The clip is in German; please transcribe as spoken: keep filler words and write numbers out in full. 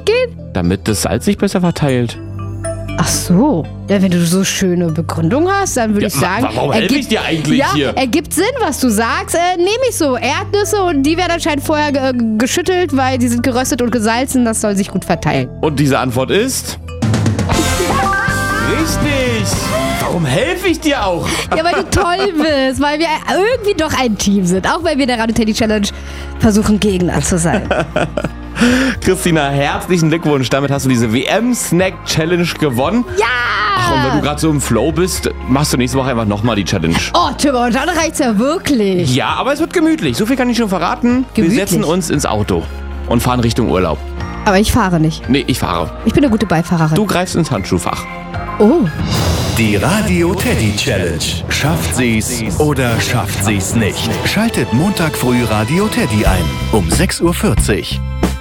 gut geht? Damit das Salz sich besser verteilt. Ach so. Ja, wenn du so schöne Begründung hast, dann würde Ja, ich sagen... wa- warum helfe ich dir eigentlich ja, hier? ergibt Sinn, was du sagst. Äh, nehme ich so. Erdnüsse und die werden anscheinend vorher ge geschüttelt, weil die sind geröstet und gesalzen. Das soll sich gut verteilen. Und diese Antwort ist... Richtig! Warum helfe ich dir auch? Ja, weil du toll bist, weil wir irgendwie doch ein Team sind. Auch weil wir der Radio Teddy Challenge versuchen, Gegner zu sein. Christina, herzlichen Glückwunsch. Damit hast du diese W M-Snack-Challenge gewonnen. Ja! Ach, und wenn du gerade so im Flow bist, machst du nächste Woche einfach nochmal die Challenge. Oh, Tim, und dann reicht's ja wirklich. Ja, aber es wird gemütlich. So viel kann ich schon verraten. Gemütlich? Wir setzen uns ins Auto und fahren Richtung Urlaub. Aber ich fahre nicht. Nee, ich fahre. Ich bin eine gute Beifahrerin. Du greifst ins Handschuhfach. Oh. Die Radio Teddy Challenge. Schafft sie's oder schafft sie's nicht? Schaltet Montag früh Radio Teddy ein um sechs Uhr vierzig.